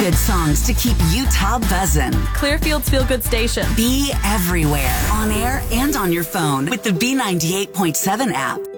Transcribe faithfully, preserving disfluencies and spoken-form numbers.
feel-good songs to keep Utah buzzing. Clearfield's Feel Good Station. Be everywhere, on air and on your phone with the B ninety-eight point seven app.